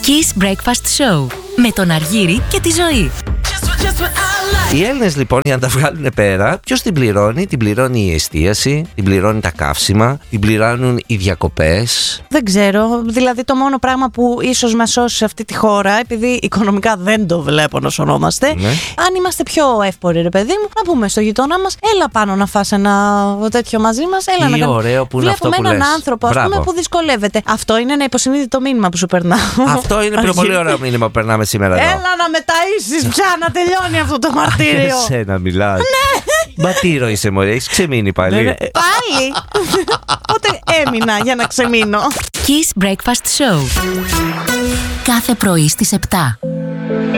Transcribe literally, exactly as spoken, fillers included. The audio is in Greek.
Kiss Breakfast Show με τον Αργύρη και τη Ζωή. Οι Έλληνες λοιπόν για να τα βγάλουν πέρα, ποιος την πληρώνει? Την πληρώνει η εστίαση, την πληρώνει τα καύσιμα, την πληρώνουν οι διακοπές. Δεν ξέρω, δηλαδή το μόνο πράγμα που ίσως μας σώσει σε αυτή τη χώρα, επειδή οικονομικά δεν το βλέπω να σωνόμαστε, Ναι. αν είμαστε πιο εύποροι ρε παιδί μου, να πούμε στο γειτόνα μας, έλα πάνω να φας ένα τέτοιο μαζί μας, έλα Τι να κάνουμε. ωραίο που είναι αυτό Βλέπουμε που έναν λες. άνθρωπο, ας Μπράβο. πούμε, που δυσκολεύεται. Αυτό είναι ένα υποσυνείδητο μήνυμα που σου περνάω. Αυτό είναι πιο πολύ ωραίο μήνυμα που περνάμε σήμερα εδώ. Έλα να με ταΐσεις πια, να τελειώνει αυτό το μαρτύριο. Για σένα μιλάς. Μπατήρο είσαι μωρέ, έχεις ξεμείνει πάλι. Πάλι. Πότε έμεινα για να ξεμείνω. Kiss Breakfast Show. Κάθε πρωί στις επτά.